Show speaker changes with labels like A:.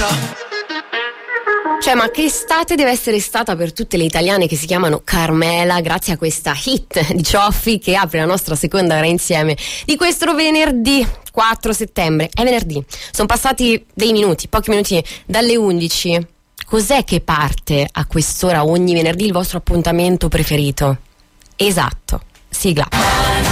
A: Cioè, ma che estate deve essere stata per tutte le italiane che si chiamano Carmela, grazie a questa hit di Cioffi che apre la nostra seconda ora insieme di questo venerdì 4 settembre. È venerdì, sono passati dei minuti, pochi minuti dalle 11. Cos'è che parte a quest'ora ogni venerdì il vostro appuntamento preferito? Esatto, sigla.